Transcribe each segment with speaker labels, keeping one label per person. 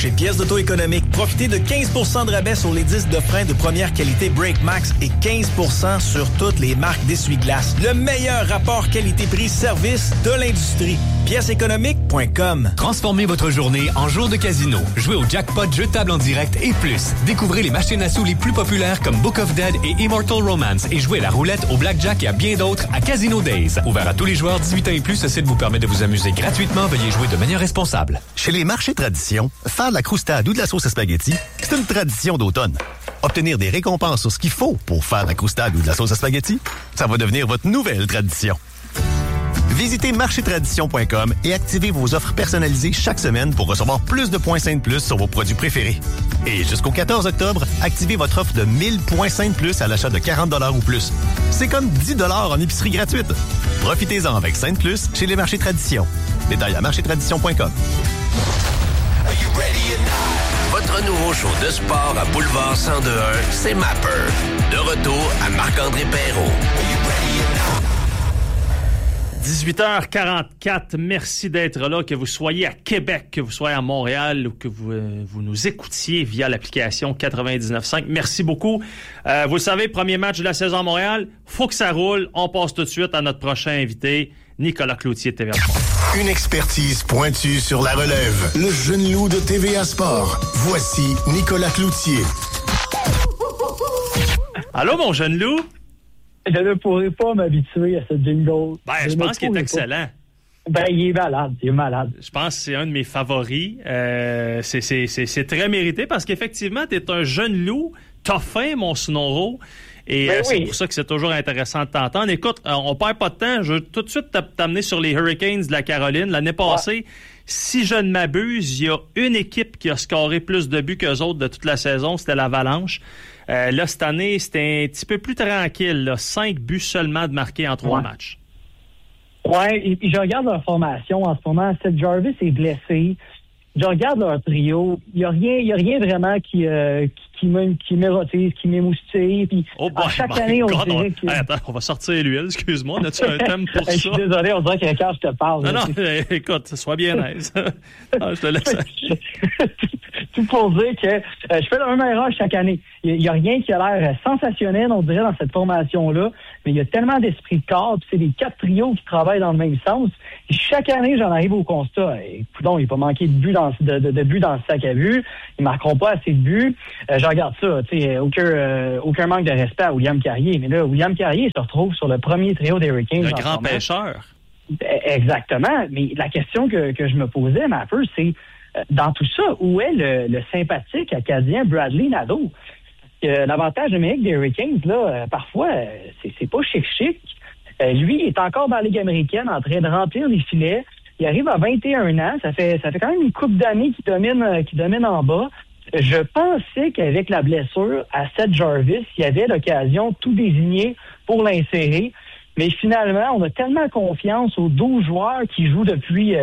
Speaker 1: Chez Pièces d'Auto Économique, profitez de 15 % de rabais sur les disques de frein de première qualité Brake Max et 15 % sur toutes les marques d'essuie-glace. Le meilleur rapport qualité-prix-service de l'industrie. Pièceséconomique.com.
Speaker 2: Transformez votre journée en jour de casino. Jouez au jackpot, jeu de table en direct et plus. Découvrez les machines à sous les plus populaires comme Book of Dead et Immortal Romance et jouez la roulette, au blackjack et à bien d'autres à Casino Days. Ouvert à tous les joueurs 18 ans et plus, ce site vous permet de vous amuser gratuitement. Veuillez jouer de manière responsable.
Speaker 3: Chez les marchés tradition, faire de la croustade ou de la sauce à spaghetti, c'est une tradition d'automne. Obtenir des récompenses sur ce qu'il faut pour faire de la croustade ou de la sauce à spaghetti, ça va devenir votre nouvelle tradition. Visitez marchétradition.com et activez vos offres personnalisées chaque semaine pour recevoir plus de points Saint Plus sur vos produits préférés. Et jusqu'au 14 octobre, activez votre offre de 1000 points Saint Plus à l'achat de 40 $ ou plus. C'est comme 10 $ en épicerie gratuite. Profitez-en avec Saint Plus chez les marchés Tradition. Détails à marchétradition.com.
Speaker 4: Votre nouveau show de sport à Boulevard 102.1, c'est Mapper. De retour à Marc-André Perrault.
Speaker 5: 18h44, merci d'être là, que vous soyez à Québec, que vous soyez à Montréal ou que vous nous écoutiez via l'application 99.5. Merci beaucoup. Vous le savez, premier match de la saison à Montréal, faut que ça roule. On passe tout de suite à notre prochain invité, Nicolas Cloutier de TVA Sport.
Speaker 6: Une expertise pointue sur la relève. Le jeune loup de TVA Sport. Voici Nicolas Cloutier.
Speaker 5: Allô, mon jeune loup?
Speaker 7: Je ne pourrais pas m'habituer à ce jingle.
Speaker 5: Je pense qu'il est excellent.
Speaker 7: Il est malade,
Speaker 5: Je pense que c'est un de mes favoris. C'est très mérité parce qu'effectivement, tu es un jeune loup. T'as faim, mon Sonoro. Et c'est pour ça que c'est toujours intéressant de t'entendre. Écoute, on perd pas de temps. Je veux tout de suite t'amener sur les Hurricanes de la Caroline. L'année passée, si je ne m'abuse, il y a une équipe qui a scoré plus de buts qu'eux autres de toute la saison. C'était l'Avalanche. Là, cette année, c'était un petit peu plus tranquille. 5 buts seulement de marqués en 3 matchs.
Speaker 7: Ouais, et je regarde leur formation en ce moment. Seth Jarvis est blessé. Je regarde leur trio. Il y a rien vraiment qui m'érotise, qui m'émoustille. Puis chaque année, on dirait que...
Speaker 5: Attends, on va sortir l'huile, excuse-moi. As-tu un thème pour ça?
Speaker 7: Je suis désolé, on dirait que quand je te parle...
Speaker 5: Non, écoute, sois bien aise. Je te laisse.
Speaker 7: Tout pour dire que je fais la même erreur chaque année. Il n'y a rien qui a l'air sensationnel, on dirait, dans cette formation-là, mais il y a tellement d'esprit de corps, puis c'est les 4 trios qui travaillent dans le même sens. Et chaque année, j'en arrive au constat. Coudonc, il n'a pas manqué de buts dans le sac à but. Ils ne marqueront pas assez de buts. Je regarde ça, tu sais, aucun manque de respect à William Carrier. Mais là, William Carrier se retrouve sur le premier trio des Hurricanes.
Speaker 5: Le grand pêcheur.
Speaker 7: Exactement. Mais la question que je me posais, un peu, c'est dans tout ça, où est le sympathique acadien Bradley Nadeau? L'avantage numérique des Hurricanes, là, parfois, c'est pas chic. Lui, il est encore dans la Ligue américaine en train de remplir les filets. Il arrive à 21 ans. Ça fait quand même une couple d'années qu'il domine en bas. Je pensais qu'avec la blessure à Seth Jarvis, il y avait l'occasion de tout désigner pour l'insérer. Mais finalement, on a tellement confiance aux 12 joueurs qui jouent depuis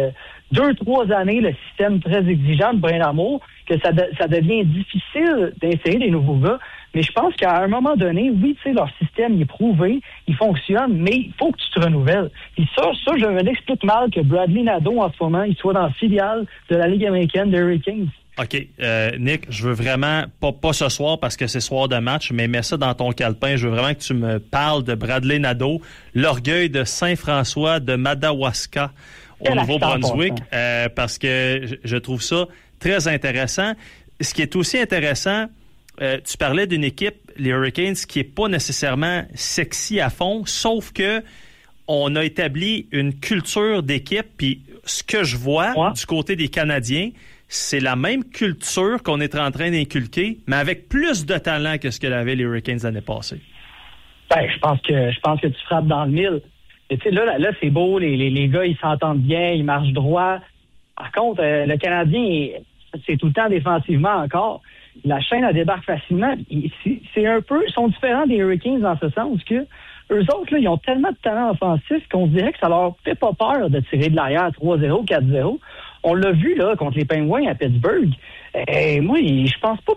Speaker 7: 2-3 années le système très exigeant de Brindamour que ça devient difficile d'insérer des nouveaux gars. Mais je pense qu'à un moment donné, oui, tu sais, leur système il est prouvé, il fonctionne, mais il faut que tu te renouvelles. Et ça, je me l'explique mal que Bradley Nadeau, en ce moment, il soit dans la filiale de la Ligue américaine des Hurricanes.
Speaker 5: OK. Nick, je veux vraiment, pas ce soir parce que c'est soir de match, mais mets ça dans ton calepin. Je veux vraiment que tu me parles de Bradley Nadeau, l'orgueil de Saint-François de Madawaska au Nouveau-Brunswick, parce que je trouve ça très intéressant. Ce qui est aussi intéressant, tu parlais d'une équipe, les Hurricanes, qui n'est pas nécessairement sexy à fond, sauf que on a établi une culture d'équipe, puis ce que je vois du côté des Canadiens, c'est la même culture qu'on est en train d'inculquer, mais avec plus de talent que ce que l'avaient les Hurricanes l'année passée.
Speaker 7: Je pense que tu frappes dans le mille. Et tu sais, là, c'est beau, les gars, ils s'entendent bien, ils marchent droit. Par contre, le Canadien, c'est tout le temps défensivement encore. La chaîne, elle débarque facilement. C'est un peu, ils sont différents des Hurricanes dans ce sens que eux autres, là, ils ont tellement de talent offensif qu'on dirait que ça leur fait pas peur de tirer de l'arrière 3-0, 4-0. On l'a vu là contre les Penguins à Pittsburgh. Moi, je pense pas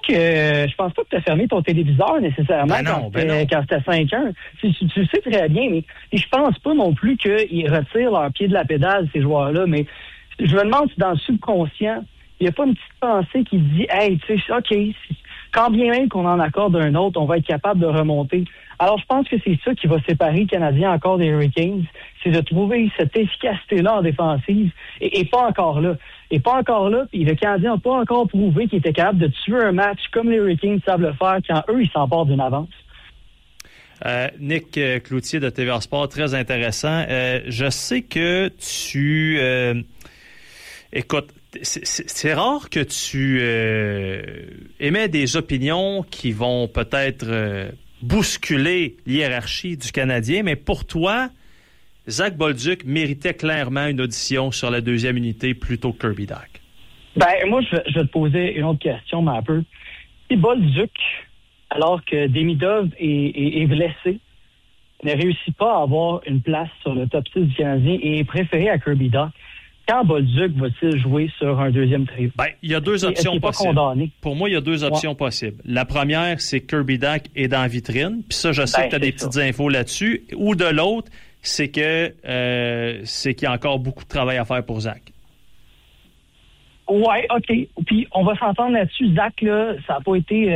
Speaker 7: que tu as fermé ton téléviseur nécessairement quand c'était 5-1. Tu le sais très bien, mais je pense pas non plus qu'ils retirent leur pied de la pédale, ces joueurs-là. Mais je me demande si dans le subconscient, Il n'y a pas une petite pensée qui dit, hey, tu sais, OK, quand bien même qu'on en accorde un autre, on va être capable de remonter. Alors, je pense que c'est ça qui va séparer le Canadien encore des Hurricanes, c'est de trouver cette efficacité-là en défensive et pas encore là. Et pas encore là, puis le Canadien n'a pas encore prouvé qu'il était capable de tuer un match comme les Hurricanes savent le faire quand eux, ils s'emportent d'une avance.
Speaker 5: Nick Cloutier de TVA Sport, très intéressant. Je sais que tu... écoute, c'est rare que tu émets des opinions qui vont peut-être bousculer l'hiérarchie du Canadien, mais pour toi, Zach Bolduc méritait clairement une audition sur la deuxième unité plutôt que Kirby Dach.
Speaker 7: Ben, moi, je vais te poser une autre question, mais un peu. Si Bolduc, alors que Demidov est blessé, ne réussit pas à avoir une place sur le top 6 du Canadien et est préféré à Kirby Dach, quand Bolduc va-t-il jouer sur un deuxième trio?
Speaker 5: Ben, il y a deux options possibles. Pour moi, il y a deux options possibles. La première, c'est que Kirby Dach est dans la vitrine. Puis ça, je sais que tu as des petites infos là-dessus. Ou de l'autre, c'est que c'est qu'il y a encore beaucoup de travail à faire pour Zach.
Speaker 7: Ouais, OK. Puis on va s'entendre là-dessus. Zach, là, ça n'a pas été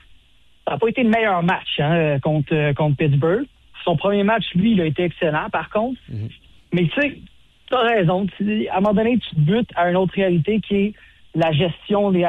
Speaker 7: le meilleur match contre Pittsburgh. Son premier match, lui, il a été excellent, par contre. Mm-hmm. Mais tu sais, tu as raison. À un moment donné, tu te butes à une autre réalité qui est la gestion des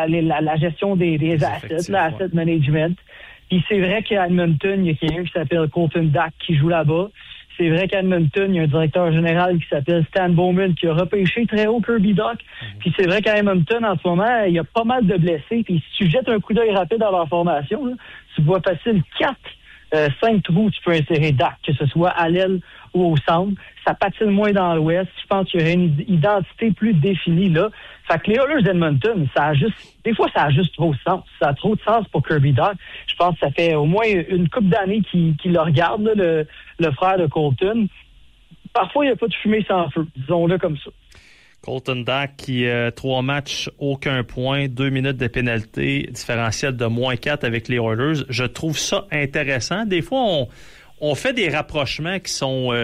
Speaker 7: assets, l'asset management. Puis c'est vrai qu'à Edmonton, il y a quelqu'un qui s'appelle Colton Dach qui joue là-bas. C'est vrai qu'à Edmonton, il y a un directeur général qui s'appelle Stan Bowman qui a repêché très haut Kirby Dach. Puis c'est vrai qu'à Edmonton, en ce moment, il y a pas mal de blessés. Puis si tu jettes un coup d'œil rapide dans leur formation, là, tu vois facile 5 trous, tu peux insérer Dach, que ce soit à l'aile ou au centre. Ça patine moins dans l'ouest. Je pense qu'il y aurait une identité plus définie là. Fait que les Oilers d'Edmonton, des fois, ça a juste trop de sens. Ça a trop de sens pour Kirby Dach. Je pense que ça fait au moins une couple d'années qu'il le regarde, là, le frère de Colton. Parfois, il n'y a pas de fumée sans feu. Disons-le comme ça.
Speaker 5: Colton Dach qui 3 matchs, aucun point, 2 minutes de pénalité, différentiel de -4 avec les Oilers. Je trouve ça intéressant. Des fois, on fait des rapprochements qui sont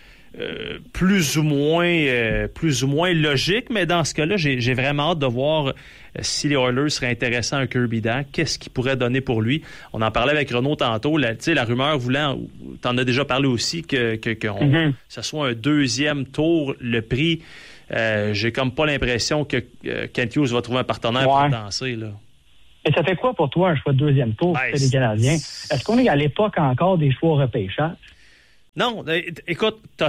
Speaker 5: plus ou moins logiques, mais dans ce cas-là, j'ai vraiment hâte de voir si les Oilers seraient intéressants à un Kirby Dach, qu'est-ce qu'ils pourraient donner pour lui. On en parlait avec Renaud tantôt, la rumeur voulant, t'en as déjà parlé aussi, que ce soit un deuxième tour, le prix. J'ai comme pas l'impression que Kent Hughes va trouver un partenaire pour danser, là.
Speaker 7: Et ça fait quoi pour toi un choix de deuxième tour pour les Canadiens? Est-ce qu'on est à l'époque encore des choix au repêchage?
Speaker 5: Non, écoute, t'as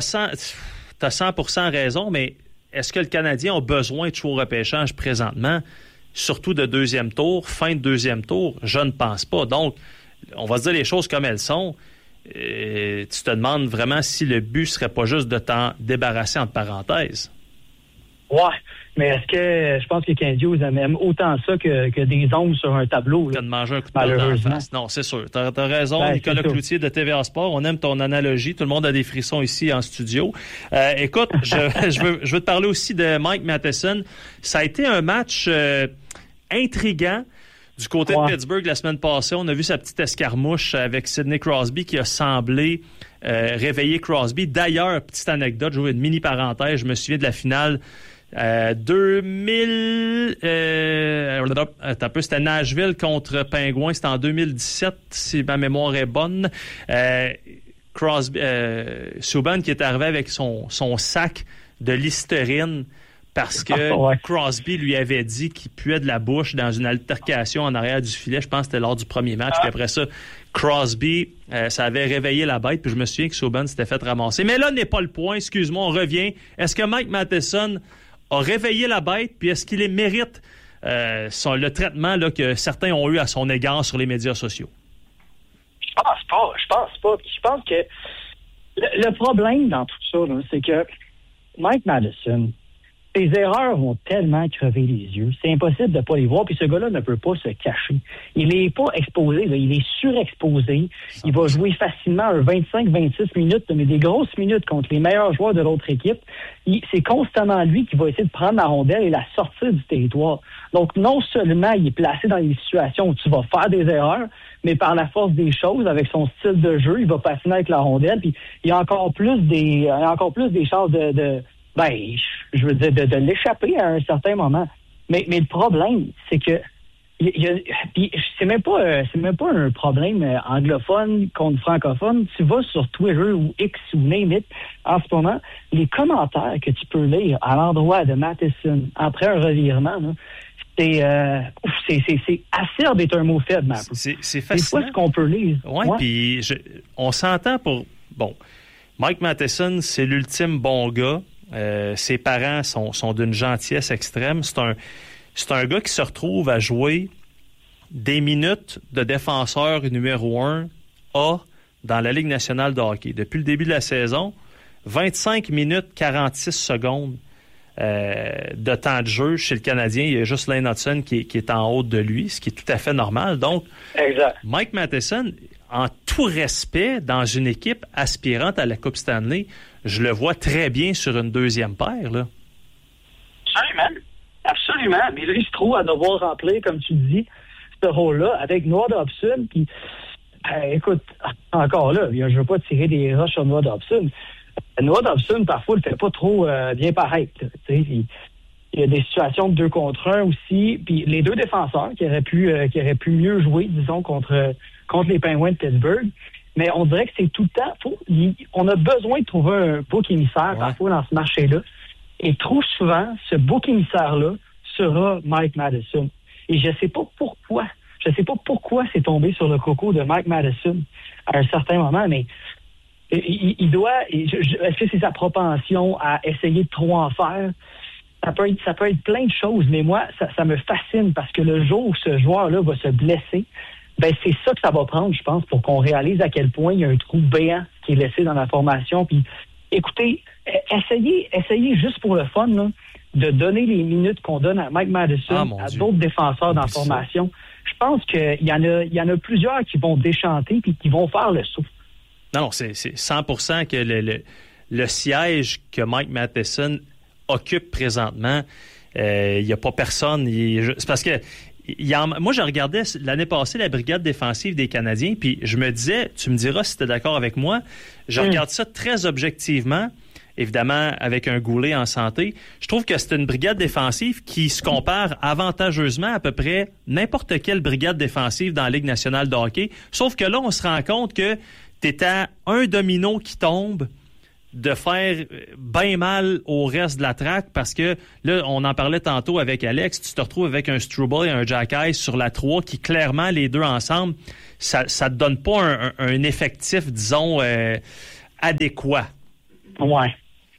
Speaker 5: 100% raison, mais est-ce que le Canadien a besoin de choix au repêchage présentement, surtout de deuxième tour, fin de deuxième tour? Je ne pense pas. Donc, on va se dire les choses comme elles sont. Tu te demandes vraiment si le but serait pas juste de t'en débarrasser entre parenthèses.
Speaker 7: Ouais, mais est-ce que je pense que Kent Hughes aime autant ça que des ongles sur un tableau?
Speaker 5: Là, de manger un coup de poing dans la face. Non, c'est sûr. T'as raison, Nicolas Cloutier de TVA Sport. On aime ton analogie. Tout le monde a des frissons ici en studio. Écoute, je veux te parler aussi de Mike Matheson. Ça a été un match intriguant. Du côté de Pittsburgh, la semaine passée, on a vu sa petite escarmouche avec Sidney Crosby qui a semblé réveiller Crosby. D'ailleurs, petite anecdote, je veux une mini parenthèse, je me souviens de la finale 2000... c'était Nashville contre Penguins, c'était en 2017, si ma mémoire est bonne. Crosby, Subban qui est arrivé avec son sac de Listerine parce que Crosby lui avait dit qu'il puait de la bouche dans une altercation en arrière du filet. Je pense que c'était lors du premier match. Puis après ça, Crosby, ça avait réveillé la bête. Puis je me souviens que Subban s'était fait ramasser. Mais là n'est pas le point. Excuse-moi, on revient. Est-ce que Mike Matheson a réveillé la bête? Puis est-ce qu'il mérite le traitement là, que certains ont eu à son égard sur les médias sociaux?
Speaker 7: Je pense pas. Je pense que le problème dans tout ça, là, c'est que Mike Matheson, ses erreurs vont tellement crever les yeux. C'est impossible de ne pas les voir. Puis ce gars-là ne peut pas se cacher. Il n'est pas exposé. Là. Il est surexposé. Il va jouer facilement 25-26 minutes, mais des grosses minutes contre les meilleurs joueurs de l'autre équipe. C'est constamment lui qui va essayer de prendre la rondelle et la sortir du territoire. Donc, non seulement il est placé dans des situations où tu vas faire des erreurs, mais par la force des choses, avec son style de jeu, il va patiner avec la rondelle. Puis il y a encore plus des chances de l'échapper à un certain moment. Mais le problème, c'est que c'est même pas un problème anglophone contre francophone. Tu vas sur Twitter ou X ou name it, en ce moment, les commentaires que tu peux lire à l'endroit de Matheson après un revirement, là, c'est acerbe est un mot faible, Matt.
Speaker 5: C'est fascinant.
Speaker 7: C'est pas ce qu'on peut lire.
Speaker 5: Oui, puis on s'entend pour... Bon, Mike Matheson, c'est l'ultime bon gars. Ses parents sont d'une gentillesse extrême. C'est un gars qui se retrouve à jouer des minutes de défenseur numéro 1 A dans la Ligue nationale de hockey. Depuis le début de la saison, 25 minutes 46 secondes de temps de jeu chez le Canadien. Il y a juste Lane Hudson qui est en haut de lui, ce qui est tout à fait normal. Donc, exact. Mike Matheson, en tout respect, dans une équipe aspirante à la Coupe Stanley, je le vois très bien sur une deuxième paire, là.
Speaker 7: Absolument. Mais là, il se trouve à devoir remplir, comme tu dis, ce rôle-là avec Noah Dobson qui, écoute, encore là, je ne veux pas tirer des roches sur Noah Dobson. Noah Dobson, parfois, ne le fait pas trop bien paraître. Il y a des situations de 2 contre 1 aussi. Puis les 2 défenseurs qui auraient pu mieux jouer, disons, contre les Penguins de Pittsburgh. Mais on dirait que c'est tout le temps... on a besoin de trouver un bouc émissaire, parfois, dans ce marché-là. Et trop souvent, ce bouc émissaire-là sera Mike Matheson. Et je ne sais pas pourquoi. Je ne sais pas pourquoi c'est tombé sur le coco de Mike Matheson à un certain moment, mais il doit... Est-ce que c'est sa propension à essayer de trop en faire? Ça peut être plein de choses, mais moi, ça me fascine parce que le jour où ce joueur-là va se blesser, ben c'est ça que ça va prendre, je pense, pour qu'on réalise à quel point il y a un trou béant qui est laissé dans la formation. Puis, écoutez, essayez juste pour le fun, là, de donner les minutes qu'on donne à Mike Matheson, à d'autres défenseurs dans la formation. Je pense qu'il y en a plusieurs qui vont déchanter puis qui vont faire le saut.
Speaker 5: Non, c'est 100% que le siège que Mike Matheson occupe présentement, il n'y a pas personne. C'est parce que moi, je regardais l'année passée la brigade défensive des Canadiens, puis je me disais, tu me diras si tu es d'accord avec moi, je regarde ça très objectivement, évidemment avec un Goulet en santé. Je trouve que c'est une brigade défensive qui se compare avantageusement à peu près n'importe quelle brigade défensive dans la Ligue nationale de hockey, sauf que là, on se rend compte que tu es à un domino qui tombe de faire bien mal au reste de la traque parce que, là, on en parlait tantôt avec Alex, tu te retrouves avec un Struble et un Jack Eyes sur la 3 qui, clairement, les deux ensemble, ça te donne pas un effectif, disons, adéquat.
Speaker 7: Ouais.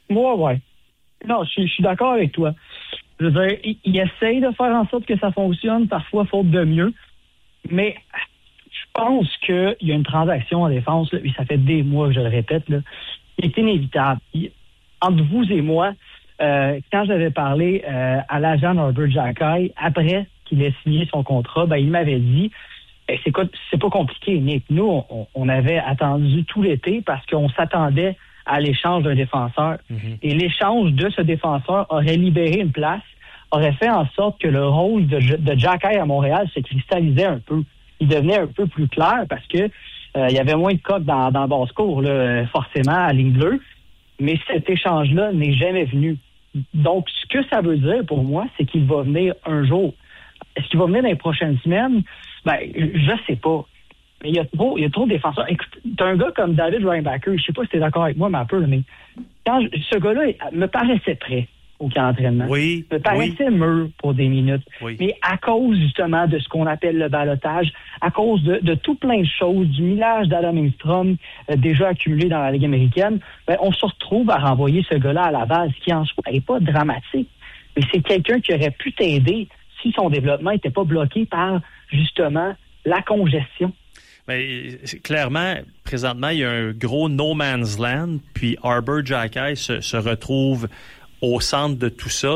Speaker 7: Non, je suis d'accord avec toi. Je veux dire, il essaye de faire en sorte que ça fonctionne, parfois faute de mieux, mais je pense qu'il y a une transaction en défense, là, et ça fait des mois que je le répète, là, qui est inévitable. Entre vous et moi, quand j'avais parlé à l'agent Norbert Xhekaj, après qu'il ait signé son contrat, il m'avait dit c'est pas compliqué, Nick. Nous, on avait attendu tout l'été parce qu'on s'attendait à l'échange d'un défenseur. Mm-hmm. Et l'échange de ce défenseur aurait libéré une place, aurait fait en sorte que le rôle de Xhekaj à Montréal se cristallisait un peu. Il devenait un peu plus clair parce que il y avait moins de coques dans basse-cour, là, forcément, à ligne bleue. Mais cet échange-là n'est jamais venu. Donc, ce que ça veut dire pour moi, c'est qu'il va venir un jour. Est-ce qu'il va venir dans les prochaines semaines? Je sais pas. Mais il y a trop de défenseurs. Écoute, t'as un gars comme David Reinbacher, je sais pas si t'es d'accord avec moi, mais un peu, mais quand ce gars-là me paraissait prêt au camp d'entraînement.
Speaker 5: Oui.
Speaker 7: Me paraissait mûr pour des minutes.
Speaker 5: Oui.
Speaker 7: Mais à cause, justement, de ce qu'on appelle le ballottage, à cause de tout plein de choses, du millage d'Adam Engstrom déjà accumulé dans la Ligue américaine, on se retrouve à renvoyer ce gars-là à la base, qui en soi n'est pas dramatique. Mais c'est quelqu'un qui aurait pu t'aider si son développement n'était pas bloqué par, justement, la congestion.
Speaker 5: Mais clairement, présentement, il y a un gros no man's land, puis Arbor Xhekaj se retrouve au centre de tout ça.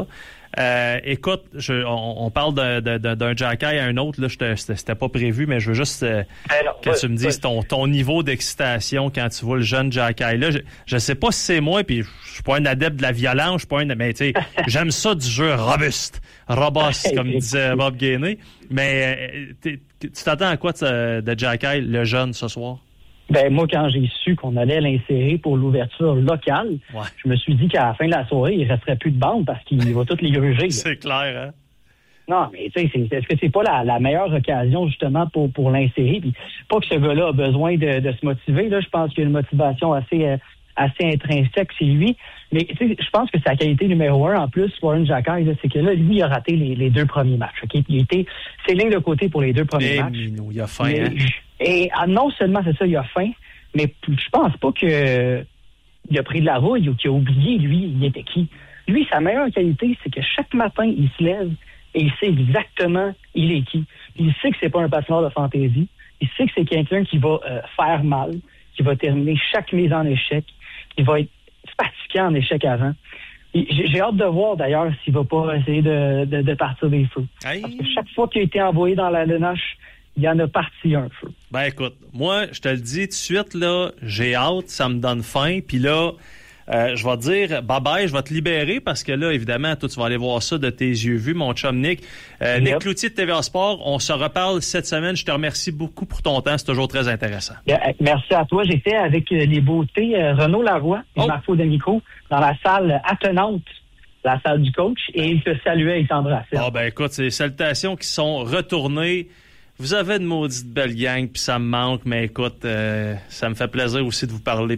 Speaker 5: Écoute, on parle d'un Xhekaj à un autre, là, c'était pas prévu, mais je veux juste que tu me dises ton niveau d'excitation quand tu vois le jeune Xhekaj. Là, je sais pas si c'est moi, puis je suis pas un adepte de la violence, je suis pas mais tu sais, j'aime ça du jeu robuste, comme disait Bob Gainey. Mais tu t'attends à quoi de Xhekaj, le jeune, ce soir?
Speaker 7: Moi, quand j'ai su qu'on allait l'insérer pour l'ouverture locale, je me suis dit qu'à la fin de la soirée, il ne resterait plus de bande parce qu'il va toutes les gruger.
Speaker 5: C'est clair, hein?
Speaker 7: Non, mais tu sais, est-ce que c'est pas la meilleure occasion justement pour l'insérer? Puis pas que ce gars-là a besoin de se motiver. Là, je pense qu'il y a une motivation assez intrinsèque chez lui. Mais tu sais, je pense que sa qualité numéro 1 en plus, Warren Jacquet, c'est que là, lui, il a raté les 2 premiers matchs. Okay? Il a été c'est ligne de côté pour les 2 premiers matchs.
Speaker 5: Minou, il a faim, hein?
Speaker 7: Et non seulement c'est ça, il a faim, mais je pense pas que il a pris de la rouille ou qu'il a oublié, lui, il était qui. Lui, sa meilleure qualité, c'est que chaque matin, il se lève et il sait exactement il est qui. Il sait que c'est pas un patineur de fantaisie. Il sait que c'est quelqu'un qui va faire mal, qui va terminer chaque mise en échec, qui va être fatigant en échec avant. J'ai hâte de voir, d'ailleurs, s'il va pas essayer de partir des feux. Parce que chaque fois qu'il a été envoyé dans la LNH, il y en a parti un feu.
Speaker 5: Ben écoute, moi, je te le dis tout de suite, là, j'ai hâte, ça me donne faim, puis là, je vais te dire bye-bye, je vais te libérer parce que là, évidemment, toi, tu vas aller voir ça de tes yeux vus, mon chum Nick. Nick Cloutier de TVA Sport, on se reparle cette semaine. Je te remercie beaucoup pour ton temps, c'est toujours très intéressant.
Speaker 7: Merci à toi. J'étais avec les beautés Renaud Lavoie et Marco D'Amico dans la salle attenante, la salle du coach, et il te saluait et t'embrassait.
Speaker 5: Ah ben écoute, c'est les salutations qui sont retournées. Vous avez une maudite belle gang, puis ça me manque, mais écoute, ça me fait plaisir aussi de vous parler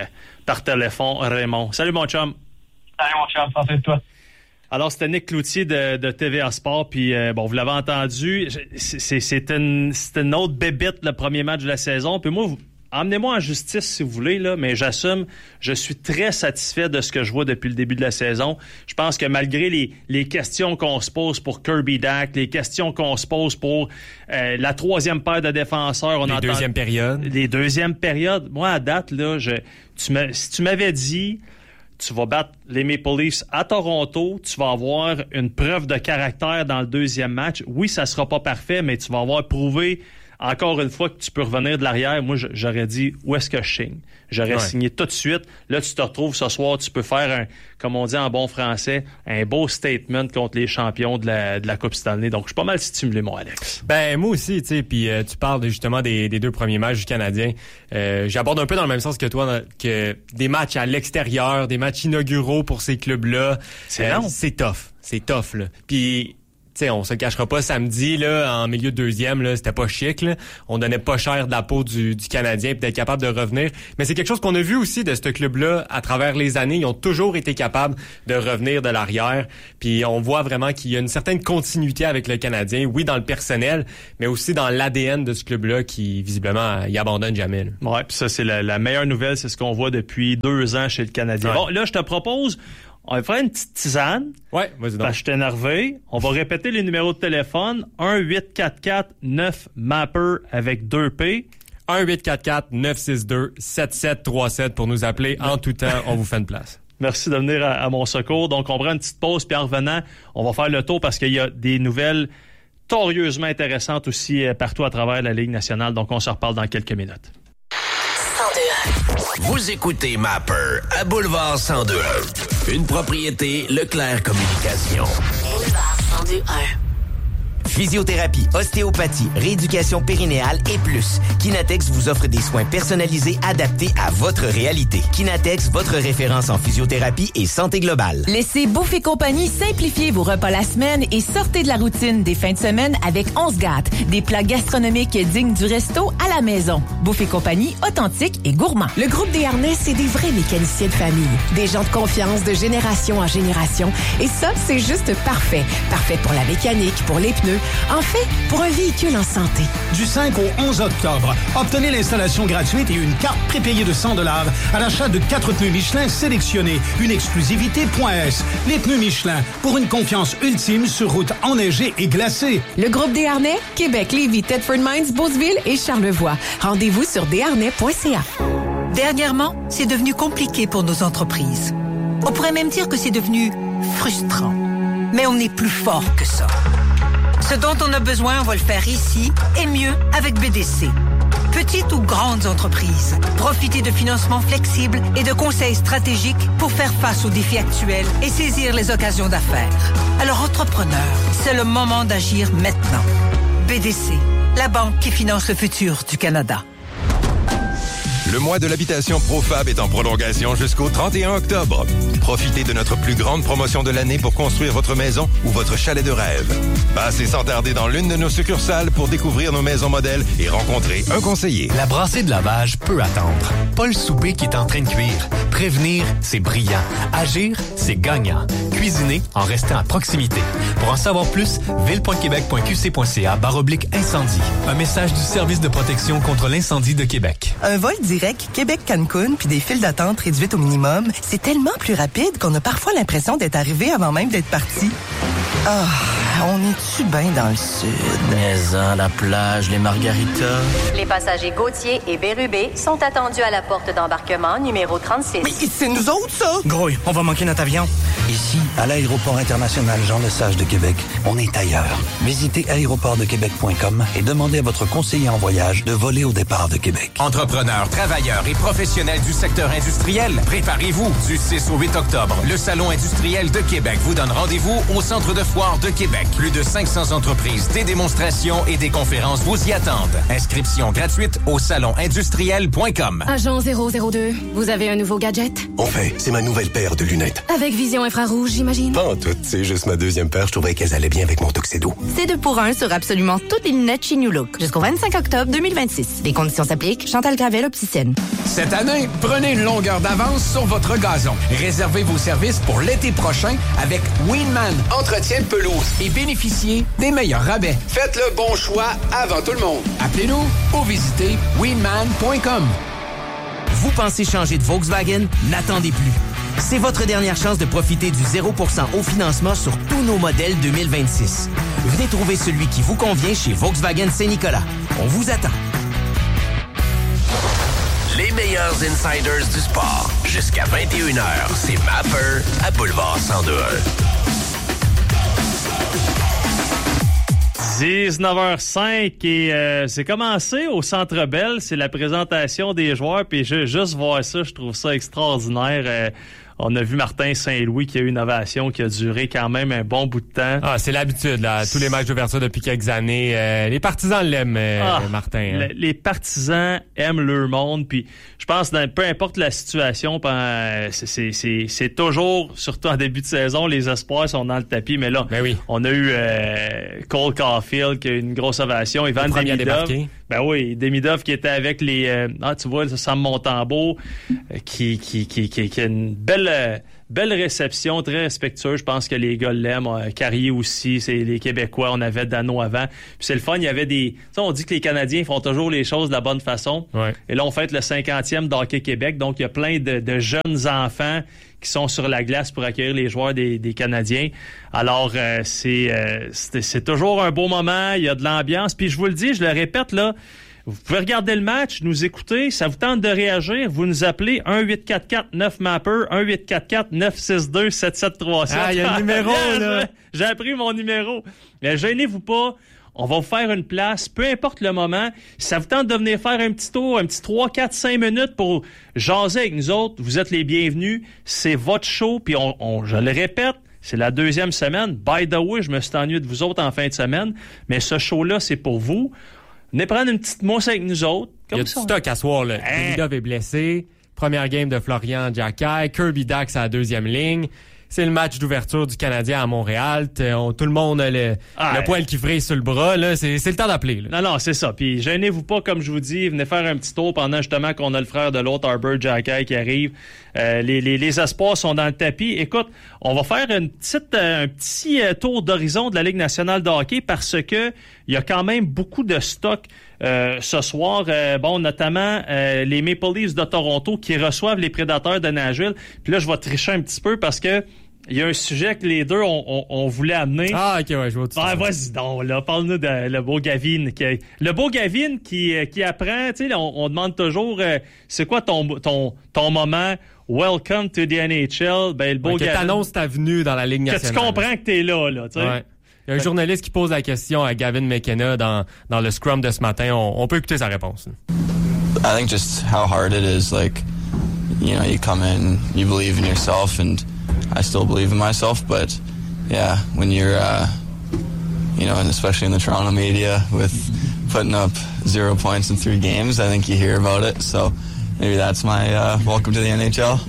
Speaker 5: par téléphone, Raymond. Salut mon chum.
Speaker 7: Salut mon chum, ça fait de toi.
Speaker 5: Alors, c'était Nick Cloutier de TVA Sport, puis bon, vous l'avez entendu, c'est une autre bébête, le premier match de la saison, puis moi, emmenez-moi en justice si vous voulez, là, mais j'assume, je suis très satisfait de ce que je vois depuis le début de la saison. Je pense que malgré les questions qu'on se pose pour Kirby Dach, les questions qu'on se pose pour la troisième paire de défenseurs,
Speaker 8: les deuxièmes périodes.
Speaker 5: Les deuxièmes périodes. Moi, à date, là, si tu m'avais dit tu vas battre les Maple Leafs à Toronto, tu vas avoir une preuve de caractère dans le deuxième match. Oui, ça sera pas parfait, mais tu vas avoir prouvé encore une fois que tu peux revenir de l'arrière. Moi, j'aurais dit, où est-ce que je signe? J'aurais signé tout de suite. Là, tu te retrouves ce soir, tu peux faire, comme on dit en bon français, un beau statement contre les champions de la Coupe Stanley. Donc, je suis pas mal stimulé, mon Alex.
Speaker 8: Ben, moi aussi, tu sais, puis tu parles justement des 2 premiers matchs du Canadien. J'aborde un peu dans le même sens que toi, que des matchs à l'extérieur, des matchs inauguraux pour ces clubs-là. C'est tough, là. Puis, t'sais, on se cachera pas, samedi, là, en milieu de deuxième, là, c'était pas chic, là. On donnait pas cher de la peau du Canadien puis d'être capable de revenir. Mais c'est quelque chose qu'on a vu aussi de ce club-là à travers les années. Ils ont toujours été capables de revenir de l'arrière. Puis on voit vraiment qu'il y a une certaine continuité avec le Canadien. Oui, dans le personnel, mais aussi dans l'ADN de ce club-là qui, visiblement, il abandonne jamais, là.
Speaker 5: Ouais, puis ça, c'est la meilleure nouvelle. C'est ce qu'on voit depuis 2 ans chez le Canadien. Ouais. Bon, là, je te propose... On va faire une petite tisane.
Speaker 8: Ouais, vas-y donc.
Speaker 5: Parce que je suis énervé. On va répéter les numéros de téléphone. 1-844-9-MAPPER avec 2 P.
Speaker 8: 1-844-962-7737 pour nous appeler en tout temps. On vous fait une place.
Speaker 5: Merci de venir à mon secours. Donc, on prend une petite pause, puis en revenant, on va faire le tour parce qu'il y a des nouvelles torieusement intéressantes aussi partout à travers la Ligue nationale. Donc, on se reparle dans quelques minutes.
Speaker 4: Vous écoutez Mapper à Boulevard 102.1. Une propriété Leclerc Communication.
Speaker 9: Boulevard 102.1. Physiothérapie, ostéopathie, rééducation périnéale et plus. Kinatex vous offre des soins personnalisés adaptés à votre réalité. Kinatex, votre référence en physiothérapie et santé globale.
Speaker 10: Laissez Bouffe et Compagnie simplifier vos repas la semaine et sortez de la routine des fins de semaine avec 11 gâtes. Des plats gastronomiques dignes du resto à la maison. Bouffe et Compagnie, authentique et gourmand.
Speaker 11: Le groupe Desharnais, c'est des vrais mécaniciens de famille. Des gens de confiance de génération en génération. Et ça, c'est juste parfait. Parfait pour la mécanique, pour les pneus. En fait, pour un véhicule en santé.
Speaker 12: Du 5 au 11 octobre, obtenez l'installation gratuite et une carte prépayée de 100$ à l'achat de 4 pneus Michelin sélectionnés. Une exclusivité.s. Les pneus Michelin, pour une confiance ultime sur route enneigée et glacée.
Speaker 11: Le groupe Desharnais, Québec, Lévis, Thetford Mines, Beauceville et Charlevoix. Rendez-vous sur desharnais.ca.
Speaker 13: Dernièrement, c'est devenu compliqué pour nos entreprises. On pourrait même dire que c'est devenu frustrant. Mais on est plus fort que ça. Ce dont on a besoin, on va le faire ici et mieux avec BDC. Petites ou grandes entreprises, profitez de financements flexibles et de conseils stratégiques pour faire face aux défis actuels et saisir les occasions d'affaires. Alors, entrepreneurs, c'est le moment d'agir maintenant. BDC, la banque qui finance le futur du Canada.
Speaker 14: Le mois de l'habitation Profab est en prolongation jusqu'au 31 octobre. Profitez de notre plus grande promotion de l'année pour construire votre maison ou votre chalet de rêve. Passez sans tarder dans l'une de nos succursales pour découvrir nos maisons modèles et rencontrer un conseiller.
Speaker 2: La brassée de lavage peut attendre. Pas le souper qui est en train de cuire. Prévenir, c'est brillant. Agir, c'est gagnant. Cuisiner en restant à proximité. Pour en savoir plus, ville.québec.qc.ca/incendie. Un message du Service de protection contre l'incendie de Québec.
Speaker 15: Un vol direct Québec-Cancun puis des files d'attente réduites au minimum, c'est tellement plus rapide qu'on a parfois l'impression d'être arrivé avant même d'être parti. Ah, on est-tu bien dans le sud?
Speaker 16: Mais la plage, les margaritas...
Speaker 17: Les passagers Gauthier et Bérubé sont attendus à la porte d'embarquement numéro 36.
Speaker 15: Mais c'est nous autres, ça?
Speaker 16: Grouille, on va manquer notre avion. Ici, à l'aéroport international Jean-Lesage de Québec, on est ailleurs. Visitez aéroportdequebec.com et demandez à votre conseiller en voyage de voler au départ de Québec.
Speaker 18: Entrepreneurs, travailleurs et professionnels du secteur industriel, préparez-vous. Du 6 au 8 octobre, le Salon industriel de Québec vous donne rendez-vous au Centre de foire de Québec. Plus de 500 entreprises, des démonstrations et des conférences vous y attendent. Inscription gratuite au salonindustriel.com.
Speaker 19: Agent 002, vous avez un nouveau gadget?
Speaker 6: En fait, c'est ma nouvelle paire de lunettes.
Speaker 19: Avec vision infrarouge, j'imagine?
Speaker 6: Pas en tout, c'est juste ma deuxième paire. Je trouvais qu'elles allaient bien avec mon tuxedo.
Speaker 20: C'est 2 pour 1 sur absolument toutes les lunettes chez New Look. Jusqu'au 25 octobre 2026. Les conditions s'appliquent. Chantal Gravel, opticienne.
Speaker 18: Cette année, prenez une longueur d'avance sur votre gazon. Réservez vos services pour l'été prochain avec Winman Entretien de pelouse et bénéficiez des meilleurs rabais. Faites le bon choix avant tout le monde. Appelez-nous ou visitez winman.com.
Speaker 9: Vous pensez changer de Volkswagen? N'attendez plus. C'est votre dernière chance de profiter du 0% au financement sur tous nos modèles 2026. Venez trouver celui qui vous convient chez Volkswagen Saint-Nicolas. On vous attend.
Speaker 4: Les meilleurs insiders du sport. Jusqu'à 21h, c'est Mapper à Boulevard 102.1.
Speaker 5: 19h05 et c'est commencé au Centre Bell. C'est la présentation des joueurs. Puis juste voir ça, je trouve ça extraordinaire. On a vu Martin Saint-Louis qui a eu une ovation qui a duré quand même un bon bout de temps.
Speaker 8: Ah, c'est l'habitude, là. Tous les matchs d'ouverture depuis quelques années. Les partisans l'aiment, Martin. Hein.
Speaker 5: Les partisans aiment leur monde. Puis je pense que peu importe la situation, c'est toujours, surtout en début de saison, les espoirs sont dans le tapis. Mais là, on a eu Cole Caulfield qui a eu une grosse ovation. Ivan Demidov. Ben oui, Demidov qui était avec les... tu vois, Sam Montembeault qui a une belle réception, très respectueuse. Je pense que les gars l'aiment. Carrier aussi, c'est les Québécois. On avait Dano avant. Puis c'est le fun, il y avait des... Tu sais, on dit que les Canadiens font toujours les choses de la bonne façon. Ouais. Et là, on fête le 50e d'Hockey Québec. Donc, il y a plein de jeunes enfants qui sont sur la glace pour accueillir les joueurs des Canadiens. Alors, c'est toujours un beau moment. Il y a de l'ambiance. Puis je vous le dis, je le répète, là, vous pouvez regarder le match, nous écouter. Ça vous tente de réagir, vous nous appelez 1-844-9-MAPPER, 1-844-962-7737.
Speaker 8: Ah, il y a le numéro, là.
Speaker 5: J'ai appris mon numéro. Mais gênez-vous pas. On va vous faire une place, peu importe le moment. Si ça vous tente de venir faire un petit tour, un petit 3, 4, 5 minutes pour jaser avec nous autres, vous êtes les bienvenus. C'est votre show, puis je le répète, c'est la 2e semaine. By the way, je me suis ennuyé de vous autres en fin de semaine, mais ce show-là, c'est pour vous. Venez prendre une petite mousse avec nous autres.
Speaker 8: Il y a du stock à soir, là. Demidov est blessé. Première game de Florian Giacchai. Kirby Dax à la 2e ligne. C'est le match d'ouverture du Canadien à Montréal. Tout le monde a le poil qui frise sur le bras. Là. C'est le temps d'appeler. Là.
Speaker 5: Non, c'est ça. Puis gênez-vous pas, comme je vous dis. Venez faire un petit tour pendant justement qu'on a le frère de l'autre, Arbor Giacchai, qui arrive. Les espoirs sont dans le tapis. Écoute, on va faire un petit tour d'horizon de la Ligue nationale de hockey parce que il y a quand même beaucoup de stock ce soir. Notamment les Maple Leafs de Toronto qui reçoivent les Prédateurs de Nashville. Puis là, je vais tricher un petit peu parce que il y a un sujet que les deux on voulait amener.
Speaker 8: Ah, ok, ouais, je vois tout ça.
Speaker 5: Vas-y donc, là, parle-nous de le beau Gavin. Le beau Gavin qui apprend, tu sais, on demande toujours, c'est quoi ton moment? Welcome to the NHL. Ben, le beau
Speaker 8: Gavin. Que t'annonces ta venue dans la Ligue nationale.
Speaker 5: Que tu comprends que t'es là, tu sais.
Speaker 8: Ouais. Il y a un journaliste qui pose la question à Gavin McKenna dans le scrum de ce matin. On peut écouter sa réponse.
Speaker 21: I think just how hard it is, like, you come in, you believe in yourself, and I still believe in myself, but yeah, when you're, and especially in the Toronto media with putting up 0 points in 3 games, I think you hear about it. So, maybe that's my welcome to the NHL.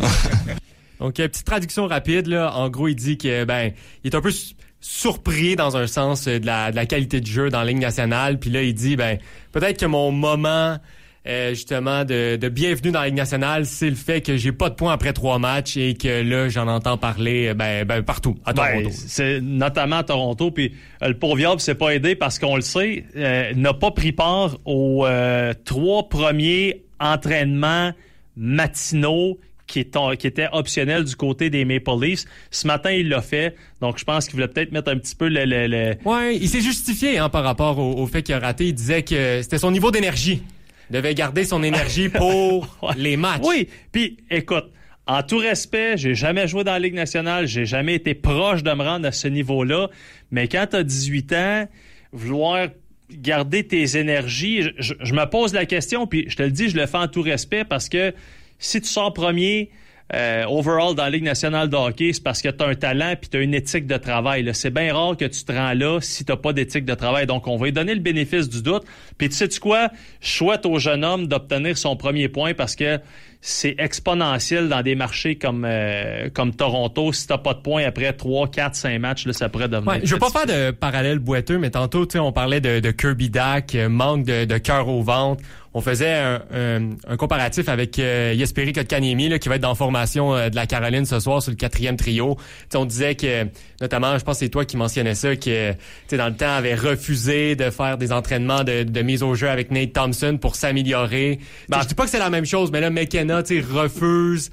Speaker 8: Donc, petite traduction rapide, là. En gros, il dit que, il est un peu surpris dans un sens de la qualité de jeu dans la Ligue nationale. Puis là, il dit, peut-être que mon moment, justement, de bienvenue dans la Ligue nationale, c'est le fait que j'ai pas de points après 3 matchs et que là, j'en entends parler, partout, à Toronto.
Speaker 5: C'est notamment à Toronto. Puis le pauvre Diable s'est pas aidé parce qu'on le sait, n'a pas pris part aux 3 premiers entraînements matinaux qui était optionnel du côté des Maple Leafs. Ce matin, il l'a fait. Donc, je pense qu'il voulait peut-être mettre un petit peu le...
Speaker 8: Ouais, il s'est justifié par rapport au fait qu'il a raté. Il disait que c'était son niveau d'énergie. Il devait garder son énergie pour les matchs.
Speaker 5: Oui, puis écoute, en tout respect, j'ai jamais joué dans la Ligue nationale. J'ai jamais été proche de me rendre à ce niveau-là. Mais quand tu as 18 ans, vouloir garder tes énergies, je me pose la question, puis je te le dis, je le fais en tout respect parce que si tu sors premier overall dans la Ligue nationale de hockey, c'est parce que tu as un talent puis tu as une éthique de travail. Là. C'est bien rare que tu te rends là si tu n'as pas d'éthique de travail. Donc, on va lui donner le bénéfice du doute. Puis tu sais-tu quoi? Je souhaite au jeune homme d'obtenir son premier point parce que c'est exponentiel dans des marchés comme Toronto. Si tu n'as pas de points après 3, 4, 5 matchs, là, ça pourrait devenir...
Speaker 8: Je veux pas faire de parallèle boiteux, mais tantôt, on parlait de Kirby Dach, manque de cœur au ventre. On faisait un comparatif avec Jesperi Kotkaniemi là, qui va être dans formation de la Caroline ce soir sur le 4e trio. T'sais, on disait que, notamment, je pense que c'est toi qui mentionnais ça, que dans le temps avait refusé de faire des entraînements de mise au jeu avec Nate Thompson pour s'améliorer. Je dis pas que c'est la même chose, mais là, McKenna refuse.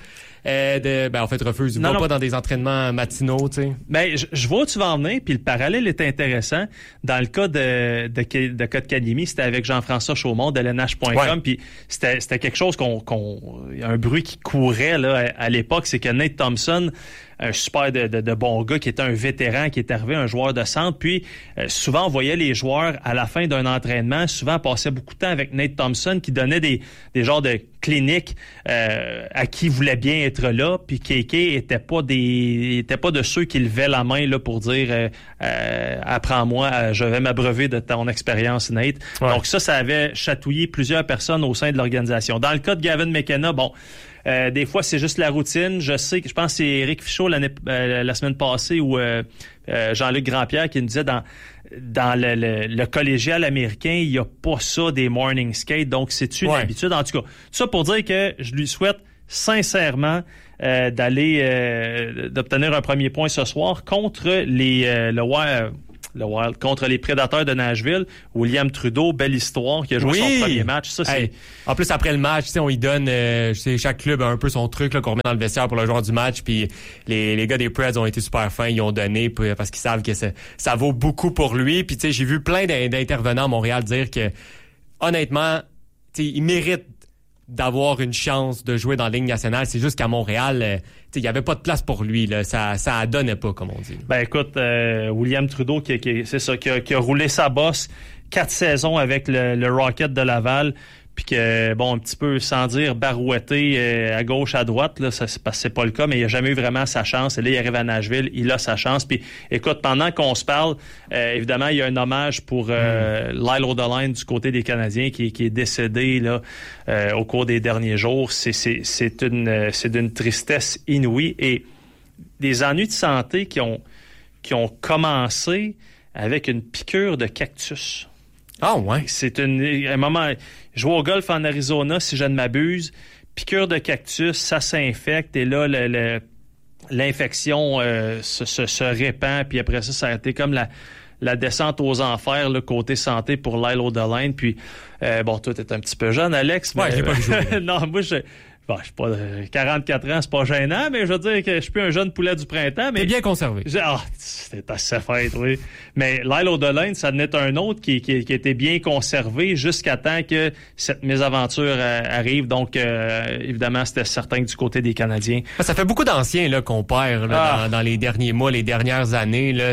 Speaker 8: Refuse. Il va pas dans des entraînements matinaux, tu sais.
Speaker 5: Ben, je vois où tu vas en venir, puis le parallèle est intéressant. Dans le cas de Kotkaniemi, c'était avec Jean-François Chaumont de LNH.com, puis c'était quelque chose un bruit qui courait là à l'époque, c'est que Nate Thompson, un super de bon gars qui était un vétéran, qui est arrivé, un joueur de centre. Puis souvent, on voyait les joueurs à la fin d'un entraînement, souvent passaient beaucoup de temps avec Nate Thompson qui donnait des genres de cliniques à qui il voulait bien être là. Puis KK était pas de ceux qui levaient la main là pour dire apprends-moi, je vais m'abreuver de ton expérience, Nate. Ouais. Donc ça avait chatouillé plusieurs personnes au sein de l'organisation. Dans le cas de Gavin McKenna, des fois, c'est juste la routine. Je pense que c'est Éric Fichaud la semaine passée ou Jean-Luc Grandpierre qui nous disait dans le collégial américain, il n'y a pas ça des morning skates. Donc, c'est une habitude. En tout cas, tout ça pour dire que je lui souhaite sincèrement d'obtenir un premier point ce soir contre le Wild, contre les Prédateurs de Nashville. William Trudeau, belle histoire, qui a joué son premier match. Ça, c'est...
Speaker 8: En plus, après le match, on y donne, chaque club a un peu son truc là, qu'on remet dans le vestiaire pour le joueur du match. Puis les gars des Preds ont été super fins, ils ont donné parce qu'ils savent que ça vaut beaucoup pour lui. Puis j'ai vu plein d'intervenants à Montréal dire que, honnêtement, il mérite d'avoir une chance de jouer dans la Ligue nationale. C'est juste qu'à Montréal, il n'y avait pas de place pour lui. Là. Ça donnait pas, comme on dit.
Speaker 5: Ben écoute, William Trudeau, qui a roulé sa bosse 4 saisons avec le Rocket de Laval, puis que, un petit peu, sans dire barouetté à gauche, à droite, là, c'est pas le cas, mais il a jamais eu vraiment sa chance. Et là, il arrive à Nashville, il a sa chance. Puis, écoute, pendant qu'on se parle, évidemment, il y a un hommage pour Lyle O'Doline du côté des Canadiens qui est décédé là au cours des derniers jours. C'est d'une tristesse inouïe. Et des ennuis de santé qui ont commencé avec une piqûre de cactus.
Speaker 8: Ah ouais.
Speaker 5: C'est un moment. Jouer au golf en Arizona, si je ne m'abuse, piqûre de cactus, ça s'infecte et là l'infection se répand. Puis après ça a été comme la descente aux enfers, le côté santé pour Lyle O'Doline. Puis toi, t'es un petit peu jeune, Alex.
Speaker 8: Ouais, j'ai pas joué.
Speaker 5: Non, moi je suis pas 44 ans, c'est pas gênant, mais je veux dire que je suis plus un jeune poulet du printemps. Mais
Speaker 8: t'es bien conservé.
Speaker 5: C'était assez fait, oui. Mais Lyle O'Doline, ça n'est un autre qui était bien conservé jusqu'à temps que cette mésaventure arrive. Donc, évidemment, c'était certain que du côté des Canadiens.
Speaker 8: Ça fait beaucoup d'anciens là qu'on perd là, dans les derniers mois, les dernières années. Là.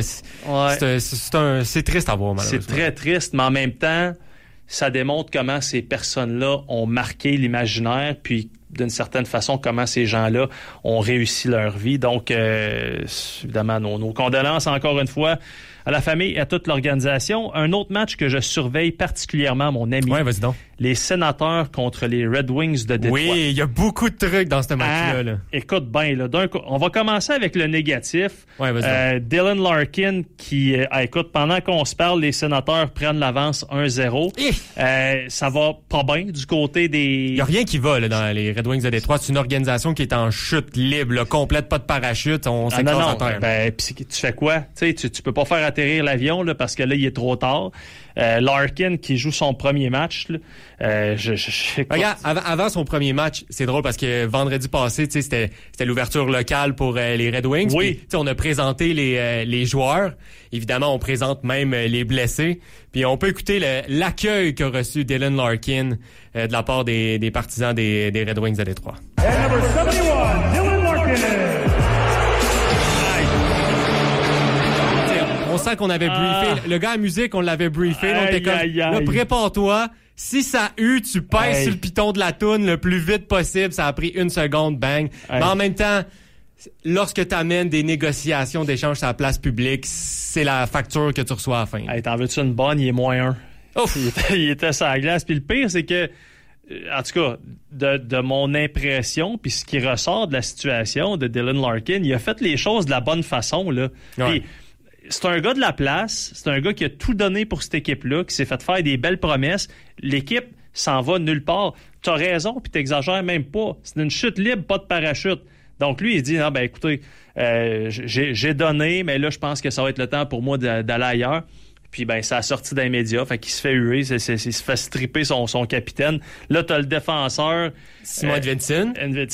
Speaker 8: C'est triste à voir, malheureusement.
Speaker 5: C'est très triste, mais en même temps, ça démontre comment ces personnes-là ont marqué l'imaginaire, puis d'une certaine façon, comment ces gens-là ont réussi leur vie. Donc, évidemment, nos condoléances encore une fois à la famille et à toute l'organisation. Un autre match que je surveille particulièrement, mon ami.
Speaker 8: Ouais, vas-y donc.
Speaker 5: les Sénateurs contre les Red Wings de Détroit.
Speaker 8: Oui, il y a beaucoup de trucs dans ce match-là. Là.
Speaker 5: Écoute bien, là, on va commencer avec le négatif.
Speaker 8: Ouais, vas-y.
Speaker 5: Dylan Larkin qui, écoute, pendant qu'on se parle, les Sénateurs prennent l'avance 1-0. Ça va pas bien du côté des...
Speaker 8: Il n'y a rien qui va là, dans les Red Wings de Détroit. C'est une organisation qui est en chute libre, là, complète, pas de parachute. On s'écrase en terre.
Speaker 5: Ben, pis tu fais quoi? Tu peux pas faire atterrir l'avion là, parce que là, il est trop tard. Larkin qui joue son premier match. Là,
Speaker 8: regarde, avant son premier match, c'est drôle parce que vendredi passé, c'était l'ouverture locale pour les Red Wings.
Speaker 5: Oui.
Speaker 8: Puis, on a présenté les joueurs. Évidemment, on présente même les blessés. Puis on peut écouter l'accueil qu'a reçu Dylan Larkin de la part des partisans des Red Wings de Détroit.
Speaker 1: And number 71, Dylan Larkin.
Speaker 8: On sent qu'on avait briefé. Le gars à musique, on l'avait briefé. On était comme, là, prépare-toi. Si ça tu pèses sur le piton de la toune le plus vite possible. Ça a pris 1 seconde, bang. Mais en même temps, lorsque tu amènes des négociations d'échange sur la place publique, c'est la facture que tu reçois à la fin.
Speaker 5: Hey, t'en veux-tu une bonne? Il est -1. Ouf. Il était sur la glace. Puis le pire, c'est que, en tout cas, de mon impression, puis ce qui ressort de la situation de Dylan Larkin, il a fait les choses de la bonne façon, là.
Speaker 8: Ouais.
Speaker 5: Puis, c'est un gars de la place, c'est un gars qui a tout donné pour cette équipe-là, qui s'est fait faire des belles promesses. L'équipe s'en va nulle part. T'as raison, puis t'exagères même pas. C'est une chute libre, pas de parachute. Donc lui, il dit, non, ben écoutez, j'ai donné, mais là, je pense que ça va être le temps pour moi d'aller ailleurs. Puis ben ça a sorti d'un média, fait qu'il se fait huer, il se fait stripper son capitaine. Là, t'as le défenseur
Speaker 8: Simon Edvinsson,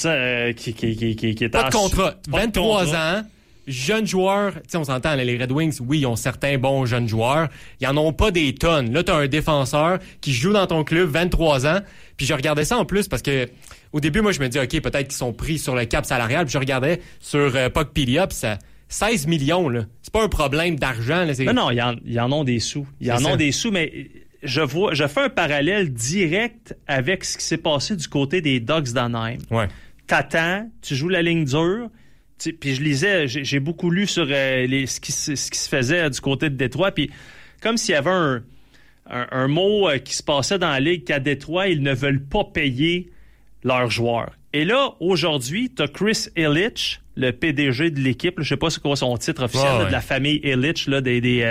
Speaker 5: qui est
Speaker 8: pas de contrat, 23 ans. Jeunes joueurs, tu sais, on s'entend, les Red Wings, oui, ils ont certains bons jeunes joueurs. Ils en ont pas des tonnes. Là, t'as un défenseur qui joue dans ton club, 23 ans. Puis je regardais ça en plus parce que au début, moi, je me dis, OK, peut-être qu'ils sont pris sur le cap salarial. Puis je regardais sur Puckpedia, puis ça 16 millions, là. C'est pas un problème d'argent, là.
Speaker 5: Non, ils en ont des sous. Ils en ont des sous, mais je fais un parallèle direct avec ce qui s'est passé du côté des Ducks d'Anaheim.
Speaker 8: Ouais.
Speaker 5: T'attends, tu joues la ligne dure. Puis je lisais, j'ai beaucoup lu sur ce qui se faisait du côté de Détroit, puis comme s'il y avait un mot qui se passait dans la ligue qu'à Détroit, ils ne veulent pas payer leurs joueurs. Et là, aujourd'hui, t'as Chris Ilitch, le PDG de l'équipe, là, je sais pas c'est quoi son titre officiel, là, de la famille Ilitch, là,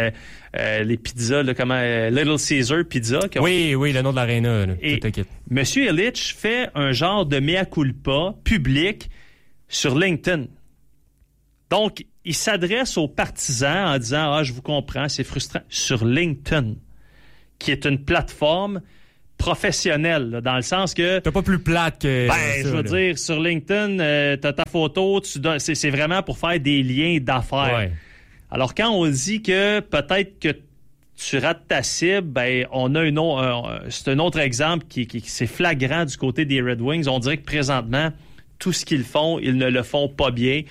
Speaker 5: les pizzas, là, comment Little Caesar Pizza.
Speaker 8: Oui, le nom de l'aréna.
Speaker 5: Et Monsieur Ilitch fait un genre de mea culpa public sur LinkedIn. Donc, il s'adresse aux partisans en disant « Ah, je vous comprends, c'est frustrant » sur LinkedIn, qui est une plateforme professionnelle, là, dans le sens que...
Speaker 8: T'as pas plus plate que ça,
Speaker 5: je veux dire, sur LinkedIn, t'as ta photo, c'est vraiment pour faire des liens d'affaires.
Speaker 8: Ouais.
Speaker 5: Alors, quand on dit que peut-être que tu rates ta cible, ben on a c'est un autre exemple qui c'est flagrant du côté des Red Wings. On dirait que présentement... tout ce qu'ils font, ils ne le font pas bien.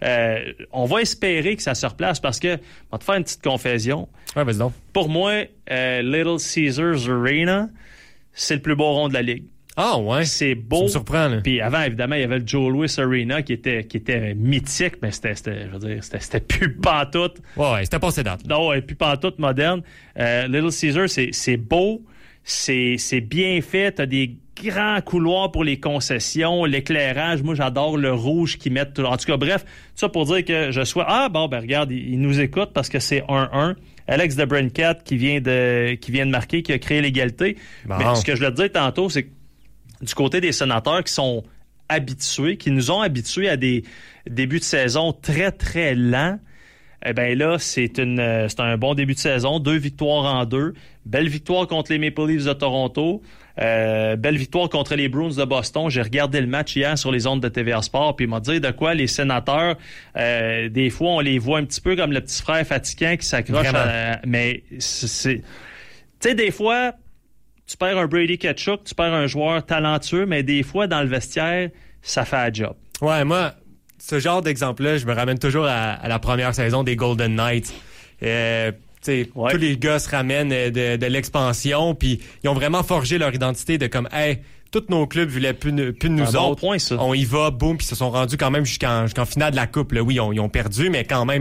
Speaker 5: On va espérer que ça se replace parce que, on va te faire une petite confession.
Speaker 8: Ouais, vas-y donc.
Speaker 5: Pour moi, Little Caesars Arena, c'est le plus beau rond de la Ligue.
Speaker 8: Ah ouais?
Speaker 5: C'est beau.
Speaker 8: Ça me surprend, là.
Speaker 5: Puis avant, évidemment, il y avait le Joe Louis Arena qui était mythique, mais c'était plus pantoute.
Speaker 8: Ouais, c'était passé date.
Speaker 5: Non, ouais, plus pantoute moderne. Little Caesars, c'est beau, c'est bien fait, t'as des grands couloirs pour les concessions, l'éclairage. Moi, j'adore le rouge qu'ils mettent. En tout cas, bref, tout ça pour dire que je sois... Ah, bon, ben regarde, il nous écoute parce que c'est 1-1. Alex DeBrincat qui vient de marquer, qui a créé l'égalité.
Speaker 8: Bon.
Speaker 5: Mais ce que je voulais te dire tantôt, c'est que du côté des Sénateurs qui sont habitués, qui nous ont habitués à des débuts de saison très, très lents, eh bien là, c'est un bon début de saison. 2 victoires en 2. Belle victoire contre les Maple Leafs de Toronto. Belle victoire contre les Bruins de Boston. J'ai regardé le match hier sur les ondes de TVA Sport, puis il m'a dit de quoi les Sénateurs, des fois, on les voit un petit peu comme le petit frère fatigant qui s'accroche mais c'est... Tu sais, des fois, tu perds un Brady Tkachuk, tu perds un joueur talentueux, mais des fois, dans le vestiaire, ça fait un job.
Speaker 8: Ouais, moi... Ce genre d'exemple-là, je me ramène toujours à la première saison des Golden Knights. Tous les gars se ramènent de l'expansion, puis ils ont vraiment forgé leur identité de comme, hey, tous nos clubs voulaient plus de nous autres.
Speaker 5: Point, ça.
Speaker 8: On y va, boum, puis ils se sont rendus quand même jusqu'en finale de la coupe. Là. Oui, ils ont perdu, mais quand même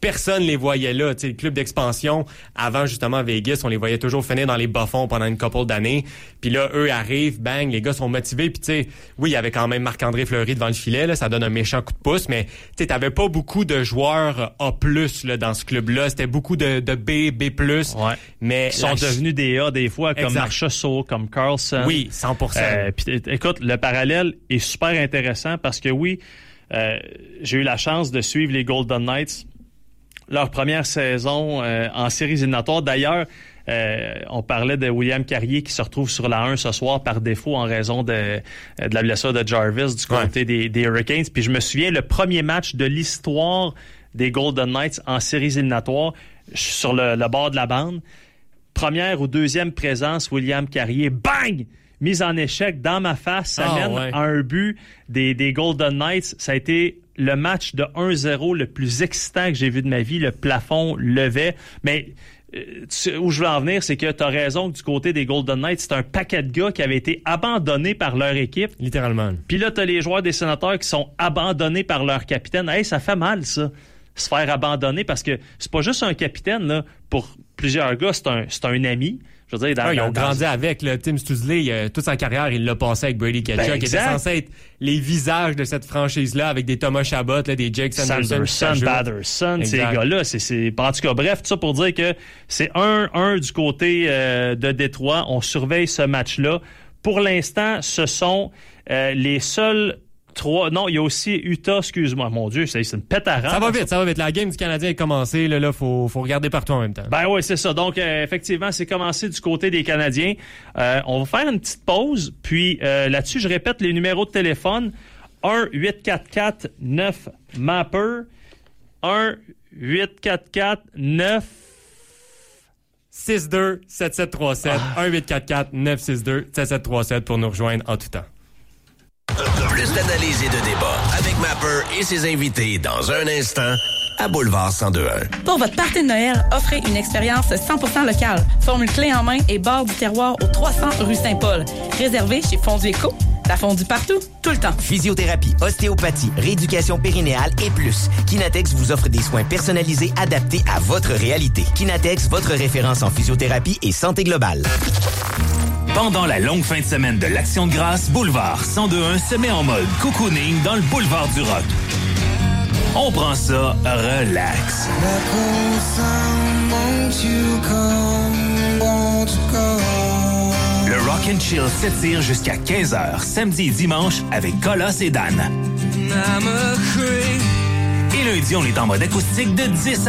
Speaker 8: personne les voyait là. Tu sais, le club d'expansion, avant justement Vegas, on les voyait toujours finir dans les bas-fonds pendant une couple d'années. Puis là, eux arrivent, bang, les gars sont motivés. Puis tu sais, oui, il y avait quand même Marc-André Fleury devant le filet, là, ça donne un méchant coup de pouce, mais tu sais, t'avais pas beaucoup de joueurs A+, là, dans ce club-là. C'était beaucoup de B, B+.
Speaker 5: Ouais.
Speaker 8: Mais
Speaker 5: ils sont devenus des A des fois, comme Marchessault, comme Carlson.
Speaker 8: Oui, 100%.
Speaker 5: Puis écoute, le parallèle est super intéressant parce que oui, j'ai eu la chance de suivre les Golden Knights leur première saison en séries éliminatoires. D'ailleurs, on parlait de William Carrier qui se retrouve sur la 1 ce soir par défaut en raison de la blessure de Jarvis du côté des Hurricanes. Puis je me souviens, le premier match de l'histoire des Golden Knights en séries éliminatoires, sur le bord de la bande, première ou deuxième présence, William Carrier, bang! Mise en échec dans ma face, ça mène à un but des Golden Knights. Ça a été le match de 1-0 le plus excitant que j'ai vu de ma vie. Le plafond levait. Mais où je veux en venir, c'est que tu as raison que du côté des Golden Knights, c'est un paquet de gars qui avaient été abandonnés par leur équipe.
Speaker 8: Littéralement. Puis
Speaker 5: là, tu as les joueurs des Sénateurs qui sont abandonnés par leur capitaine. Hey, ça fait mal, ça. Se faire abandonner parce que c'est pas juste un capitaine, là. Pour plusieurs gars, c'est un ami. Je veux dire,
Speaker 8: ils ont grandi avec. Là, Tim Stutzle, toute sa carrière, il l'a passé avec Brady Tkachuk, qui était censé être les visages de cette franchise-là, avec des Thomas Chabot, là, des Jake Sanderson,
Speaker 5: Batherson, ces gars-là. En tout cas, bref, tout ça pour dire que c'est 1-1 du côté de Détroit. On surveille ce match-là. Pour l'instant, ce sont les seuls 3. Non, il y a aussi Utah, excuse-moi. Mon Dieu, c'est une pétarade.
Speaker 8: Ça va vite. La game du Canadien est commencée. Là, faut regarder partout en même temps.
Speaker 5: Ben oui, c'est ça. Donc, effectivement, c'est commencé du côté des Canadiens. On va faire une petite pause. Puis, là-dessus, je répète les numéros de téléphone. 1-844-9-MAPPER. 1-844-9...
Speaker 8: 62-7737. 1-844-962-7737 pour nous rejoindre en tout temps.
Speaker 4: Plus d'analyse et de débat avec Mapper et ses invités dans un instant à Boulevard 102.1.
Speaker 3: Pour votre party de Noël, offrez une expérience 100% locale. Formule clé en main et bar du terroir au 300 rue Saint-Paul. Réservé chez Fondue Éco. La fondue partout, tout le temps.
Speaker 9: Physiothérapie, ostéopathie, rééducation périnéale et plus. Kinatex vous offre des soins personnalisés adaptés à votre réalité. Kinatex, votre référence en physiothérapie et santé globale.
Speaker 22: Pendant la longue fin de semaine de l'Action de grâce, Boulevard 102.1 se met en mode cocooning dans le boulevard du rock. On prend ça relax. Le Rock and Chill s'étire jusqu'à 15h, samedi et dimanche avec Colas et Dan. Et lundi, on est en mode acoustique de 10 à